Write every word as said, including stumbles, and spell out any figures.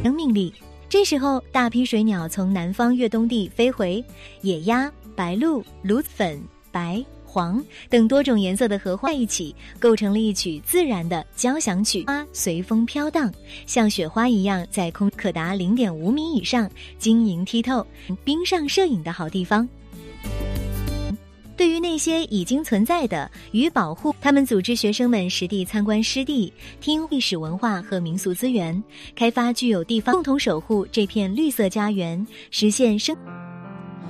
生命力。这时候，大批水鸟从南方越冬地飞回，野鸭、白鹭、鸬粉、白、黄等多种颜色的荷花在一起，构成了一曲自然的交响曲。花随风飘荡，像雪花一样在空可达 零点五米以上，晶莹剔透，冰上摄影的好地方。对于那些已经存在的与保护，他们组织学生们实地参观湿地，听历史文化和民俗资源，开发具有地方，共同守护这片绿色家园，实现生。